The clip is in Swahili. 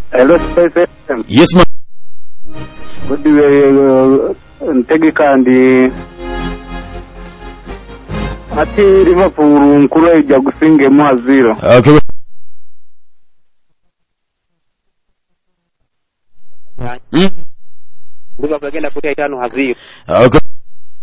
Hello, FM. Yes, ma. Good ntege kandi ati Liverpool nkuru ijya gusinge mu 0. Okay. Liverpool agenda kutia 5-0. Okay.